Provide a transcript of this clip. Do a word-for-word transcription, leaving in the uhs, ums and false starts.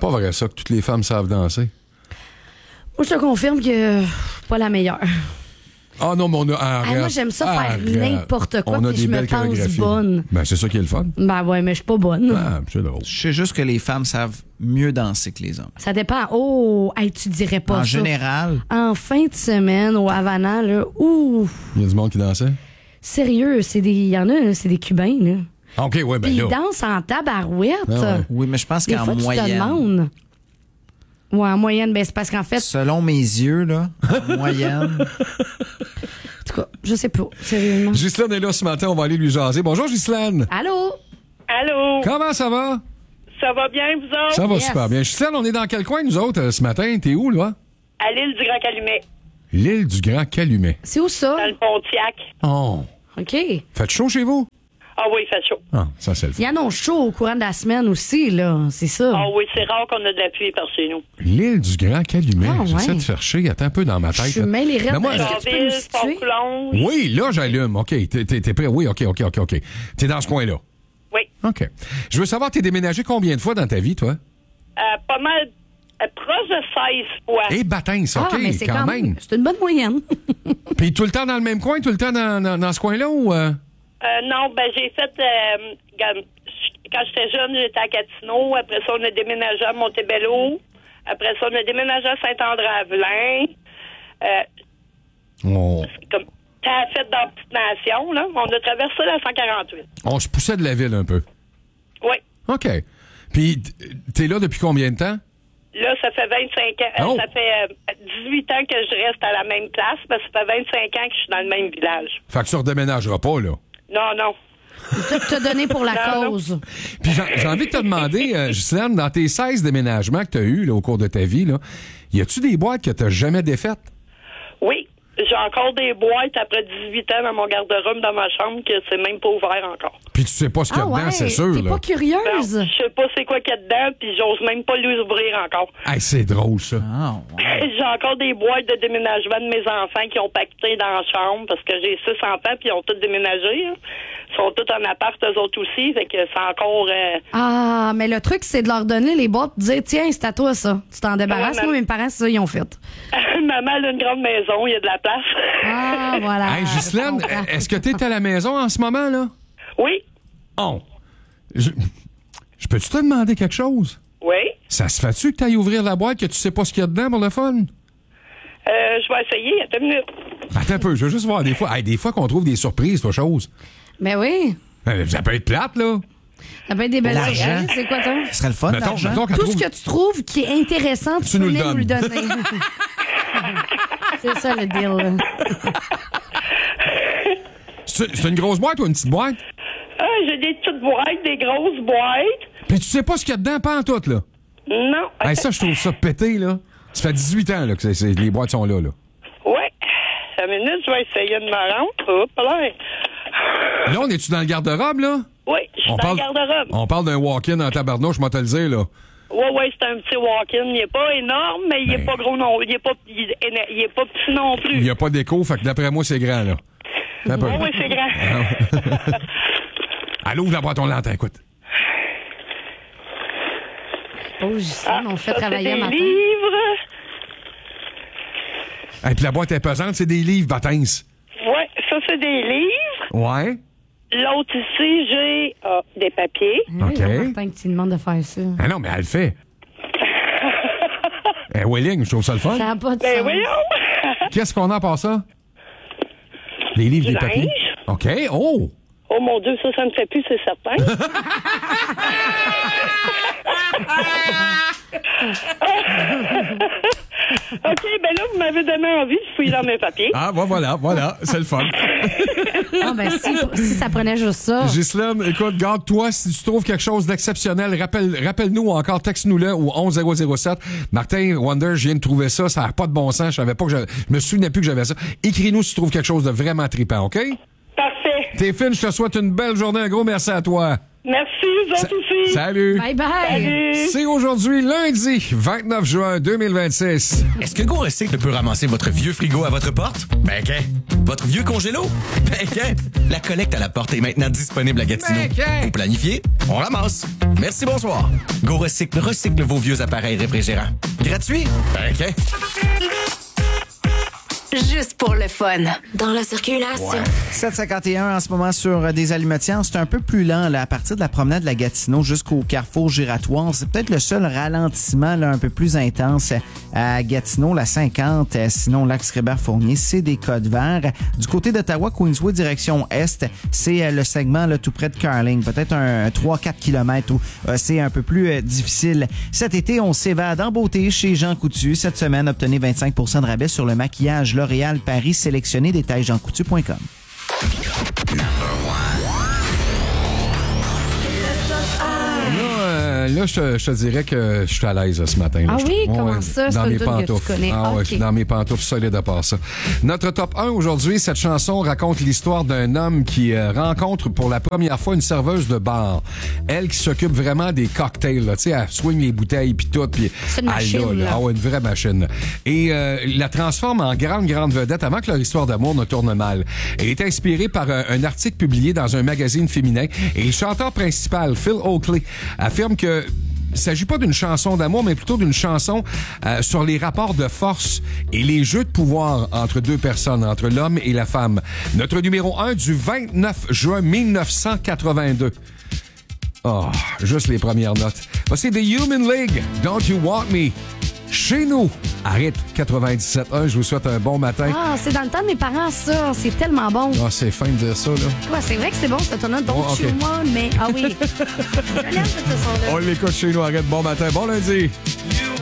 Pas vrai ça que toutes les femmes savent danser. Moi, je te confirme que euh, pas la meilleure. Ah non, mais on a... Arrête, Ah, moi, j'aime ça faire arrête. n'importe quoi, On a puis des je me belles pense chorégraphies. bonne. Ben, c'est ça qui est le fun. Ben ouais, mais je suis pas bonne. Ah, c'est drôle. Je sais juste que les femmes savent mieux danser que les hommes. Ça dépend. Oh, hey, tu dirais pas En ça. général. En fin de semaine, au Havana, là, ouh, Il y a du monde qui dansait? sérieux, c'est des, il y en a, là, c'est des Cubains, là. Ah, OK, ouais, ben Puis là. ils dansent en tabarouette. Ah ouais. Oui, mais je pense Des qu'en fois, tu te moyenne. demandes. Ouais, en moyenne, ben c'est parce qu'en fait, Selon mes yeux, là, en moyenne. en tout cas, je sais pas, sérieusement. Ghislaine est là ce matin, on va aller lui jaser. Bonjour, Ghislaine. Allô? Allô? Comment ça va? Ça va bien, vous autres? Ça va Yes. super bien. Ghislaine, on est dans quel coin, nous autres, euh, ce matin? T'es où, là? À l'île du Grand Calumet, L'île du Grand Calumet. C'est où ça? dans le Pontiac. Oh. OK. Faites chaud chez vous? Ah oui, il fait chaud. Ah, ça, c'est le Il fun. y en a chaud au courant de la semaine aussi, là. C'est ça. Ah oui, c'est rare qu'on a de la pluie par chez nous. L'île du Grand Calumet. Ah, J'essaie ouais. de chercher. Attends un peu dans ma Je tête. suis là. mêlée raide. Mais moi, Est-ce que tu peux me Ville, situer? Pont-Coulonge. oui, là, j'allume. OK, t'es, t'es, t'es prêt? Oui, OK, OK, OK, OK. T'es dans ce coin-là. Oui. OK. Je veux savoir, t'es déménagé combien de fois dans ta vie, toi? Euh, pas mal, euh, proche de seize fois. Eh, bâtin, ça, Ah, OK, mais c'est quand, même. C'est une bonne moyenne. Puis tout le temps dans le même coin, tout le temps dans, dans, dans ce coin-là ou... euh? Euh, non, ben j'ai fait... euh, quand quand j'étais jeune, j'étais à Gatineau. Après ça, on a déménagé à Montebello. Après ça, on a déménagé à Saint-André-Avelin. Euh, On, comme t'as fait dans Petite Nation, là. On a traversé la cent quarante-huit. on se poussait de la ville un peu. Oui. OK. Puis t- t'es là depuis combien de temps? Là, ça fait vingt-cinq ans. euh, Oh. Ça fait euh, dix-huit ans que je reste à la même place, parce que ça fait vingt-cinq ans que je suis dans le même village. Fait que tu redéménageras pas, là. Non, non. Te donner pour la Non, non. cause. Puis j'ai, j'ai envie de te demander, euh, Ghislaine, dans tes seize déménagements que tu as eus là, au cours de ta vie, là, y a-tu des boîtes que tu jamais défaites? Oui, j'ai encore des boîtes après dix-huit ans dans mon garde-robe dans ma chambre que c'est même pas ouvert encore. Puis tu sais pas ce qu'il y a Ah dedans, ouais, c'est sûr. t'es Là. pas Non, curieuse? je sais pas c'est quoi qu'il y a dedans, puis j'ose même pas l'ouvrir encore. Hey, c'est drôle, ça. Ah, ouais. J'ai encore des boîtes de déménagement de mes enfants qui ont pacté dans la chambre parce que j'ai six enfants puis ils ont tous déménagé. Hein. Ils sont tous en appart, eux autres aussi. Fait que c'est encore... euh, Ah, mais le truc, c'est de leur donner les boîtes, de dire, tiens, c'est à toi, ça. Tu t'en débarrasses. Ouais, Moi, mais- mes parents, c'est ça, ils ont fait. Maman, elle a une grande maison, il y a de la place. Ah, voilà. Hey, Ghislaine, je comprends. est-ce que tu es à la maison en ce moment, là? Oui, Oh. Je, je peux-tu te demander quelque chose? oui. Ça se fait-tu que tu ailles ouvrir la boîte que tu sais pas ce qu'il y a dedans pour le fun? Euh, je vais essayer. Attends une minute. Attends un peu, je veux juste voir des fois. Hey, des fois qu'on trouve des surprises, toi, chose. Ben oui. Euh, Ça peut être plate, là. Ça peut être des belles L'argent. surprises. C'est quoi, toi? Ce serait le fun, Mettons, l'argent. mettons qu'elle Tout trouve... ce que tu trouves qui est intéressant, tu, Tu peux nous le venir nous le donnes. donner. C'est ça, le deal. là. C'est c'est une grosse boîte ou une petite boîte? Ah, j'ai des petites boîtes, des grosses boîtes. Puis tu sais pas ce qu'il y a dedans, pas en tout, là. Non. Hey, ça, je trouve ça pété, là. Ça fait dix-huit ans là, que c'est- c'est- les boîtes sont là, là. Ouais. Une minute, je vais essayer de me rendre. Hop là. Là, on est-tu dans le garde-robe, là? Oui, je suis On dans parle, le garde-robe. on parle d'un walk-in en tabarnouche, je vais te le dire, là. Oui, oui, c'est un petit walk-in. Il est pas énorme, mais il est Ben. pas gros non. Il est pas, il est, il est pas petit non Il plus. n'y a pas d'écho, fait que d'après moi, c'est grand, là. Un peu. Oui, oui, c'est grand. Allô, ouvre la boîte, on l'entend, écoute. Oh, Ghislaine, on fait Ça, travailler c'est un des matin. livres. Et puis la boîte est pesante, c'est des livres, Batins. Oui, ça, c'est des livres. Ouais. L'autre ici, j'ai ah, des papiers. OK. Martin, que tu demandes de faire ça. Ah non, mais elle le fait. Eh, Welling, je trouve ça le fun. Ça n'a pas de Ben sens. voyons. Qu'est-ce qu'on a par ça? Les livres, Du des papiers. linge. OK. Oh! Oh mon Dieu, ça, ça me fait plus, c'est certain. OK, ben là, vous m'avez donné envie de fouiller dans mes papiers. Ah, bah voilà, voilà, c'est le fun. Ah, ben, si, si ça prenait juste ça. Ghislaine, écoute, garde-toi. Si tu trouves quelque chose d'exceptionnel, rappelle, rappelle-nous encore, texte-nous-le au onze zéro zéro sept. Martin Wonder, je viens de trouver ça. Ça n'a pas de bon sens. Je savais pas que je, je me souvenais plus que j'avais ça. Écris-nous si tu trouves quelque chose de vraiment trippant, OK? Parfait. T'es fine, je te souhaite une belle journée. Un gros merci à toi. Merci, vous autres aussi. Salut. Bye bye. Salut. C'est aujourd'hui, lundi, vingt-neuf juin deux mille vingt-six. Est-ce que GoRecycle peut ramasser votre vieux frigo à votre porte? Ben, qu'un. Votre vieux congélo? Ben, qu'un. La collecte à la porte est maintenant disponible à Gatineau. Ben, qu'un. Pour planifier, on ramasse. Merci, bonsoir. GoRecycle recycle vos vieux appareils réfrigérants. Gratuit? Ben, qu'un. Juste pour le fun. Dans la circulation. sept cinquante et un en ce moment sur euh, des allumettières. C'est un peu plus lent là, à partir de la promenade de la Gatineau jusqu'au carrefour Giratoire. C'est peut-être le seul ralentissement là, un peu plus intense à Gatineau, la cinquante. Euh, sinon, l'axe Rébert-Fournier, c'est des codes verts. Du côté d'Ottawa, Queensway, direction Est, c'est euh, le segment là, tout près de Carling. Peut-être un trois à quatre kilomètres où euh, c'est un peu plus euh, difficile. Cet été, on s'évade en beauté chez Jean Coutu. Cette semaine, obtenez vingt-cinq pour cent de rabais sur le maquillage L'Oréal Paris sélectionné. Détails jean coutu point com. Là, euh, là je, te, je te dirais que je suis à l'aise là, ce matin. Là. Ah Je- oui? Ouais, Comment ça? C'est Dans une mes tune que tu pantoufles. connais. Ah ouais, Ok. je suis dans mes pantoufles solides à part ça. Notre top un aujourd'hui, cette chanson raconte l'histoire d'un homme qui euh, rencontre pour la première fois une serveuse de bar. Elle qui s'occupe vraiment des cocktails. Là. Tu sais, elle swing les bouteilles puis tout. Puis C'est une elle machine, l'a, là. Ah ouais, une vraie machine. Et euh, la transforme en grande, grande vedette avant que leur histoire d'amour ne tourne mal. Elle est inspirée par un, un article publié dans un magazine féminin. Et le chanteur principal, Phil Oakley, affirme que il s'agit pas d'une chanson d'amour, mais plutôt d'une chanson euh, sur les rapports de force et les jeux de pouvoir entre deux personnes, entre l'homme et la femme. Notre numéro un du vingt-neuf juin mille neuf cent quatre-vingt-deux. Oh, juste les premières notes. Voici The Human League, Don't You Want Me? Chez nous, arrête quatre-vingt-dix-sept un. Je vous souhaite un bon matin. Ah, c'est dans le temps de mes parents, ça. C'est tellement bon. Ah, c'est fin de dire ça, là. Ouais, c'est vrai que c'est bon, ce ton-là. Donc, Oh, ok. chez moi, mais. Ah oui. Je l'aime, cette chanson-là. On l'écoute chez nous, arrête. Bon matin, bon lundi. You